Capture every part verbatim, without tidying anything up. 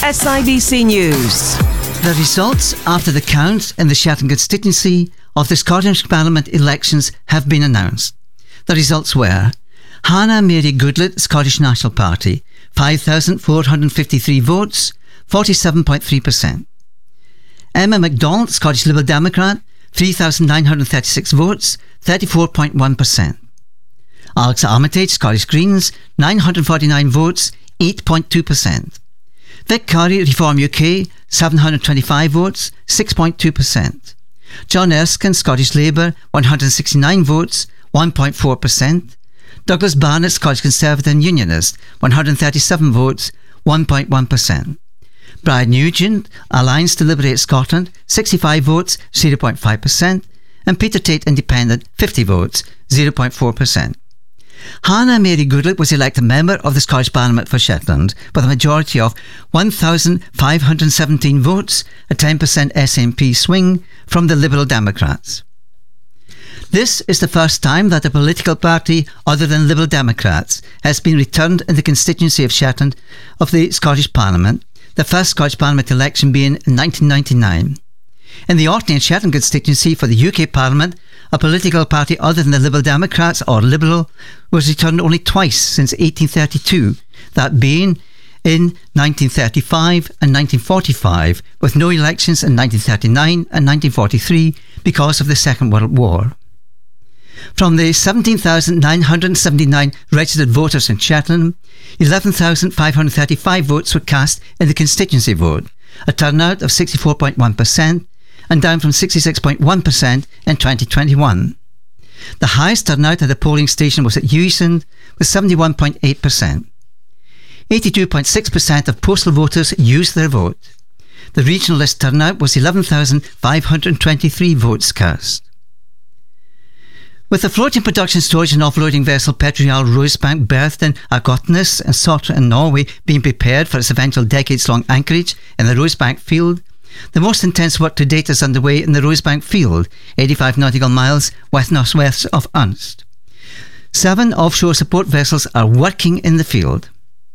S I B C News. The results after the count in the Shetland constituency of the Scottish Parliament elections have been announced. The results were Hannah Mary Goodlett, Scottish National Party, five thousand four hundred fifty-three votes, forty-seven point three percent. Emma MacDonald, Scottish Liberal Democrat, three thousand nine hundred thirty-six votes, thirty-four point one percent. Alex Armitage, Scottish Greens, nine hundred forty-nine votes, eight point two percent. Vic Curry, Reform U K, seven hundred twenty-five votes, six point two percent. John Erskine, Scottish Labour, one hundred sixty-nine votes, one point four percent. Douglas Barnett, Scottish Conservative and Unionist, one hundred thirty-seven votes, one point one percent. Brian Nugent, Alliance to Liberate Scotland, sixty-five votes, zero point five percent. And Peter Tate, Independent, fifty votes, zero point four percent. Hannah Mary Goodlett was elected member of the Scottish Parliament for Shetland with a majority of one thousand five hundred seventeen votes, a ten percent S N P swing from the Liberal Democrats. This is the first time that a political party other than Liberal Democrats has been returned in the constituency of Shetland of the Scottish Parliament, the first Scottish Parliament election being in nineteen ninety-nine. In the Orkney and Shetland constituency for the U K Parliament, a political party other than the Liberal Democrats or Liberal was returned only twice since eighteen thirty-two, that being in nineteen thirty-five and nineteen forty-five, with no elections in nineteen thirty-nine and nineteen forty-three because of the Second World War. From the seventeen thousand nine hundred seventy-nine registered voters in Shetland, eleven thousand five hundred thirty-five votes were cast in the constituency vote, a turnout of sixty-four point one percent, and down from sixty-six point one percent in twenty twenty-one. The highest turnout at the polling station was at Uisend with seventy-one point eight percent. eighty-two point six percent of postal voters used their vote. The regional list turnout was eleven thousand five hundred twenty-three votes cast. With the floating production, storage and offloading vessel Petrojarl Rosebank berthed in Agotnes and Sotra in Norway being prepared for its eventual decades-long anchorage in the Rosebank field, the most intense work to date is underway in the Rosebank field, eighty-five nautical miles west-northwest of Unst. Seven offshore support vessels are working in the field.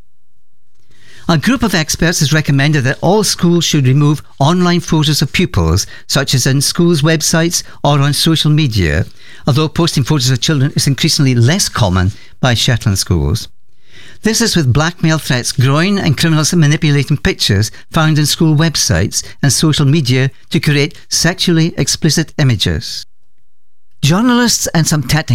A group of experts has recommended that all schools should remove online photos of pupils, such as in schools' websites or on social media, although posting photos of children is increasingly less common by Shetland schools. This is with blackmail threats growing and criminals manipulating pictures found in school websites and social media to create sexually explicit images. Journalists and some technical